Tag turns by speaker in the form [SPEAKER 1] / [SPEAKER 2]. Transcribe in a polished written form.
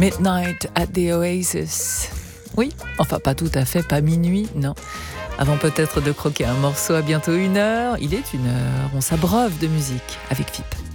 [SPEAKER 1] Midnight at the Oasis. Oui, enfin pas tout à fait, pas minuit, non. Avant peut-être de croquer un morceau, à bientôt 1h. Il est 1h, on s'abreuve de musique avec FIP.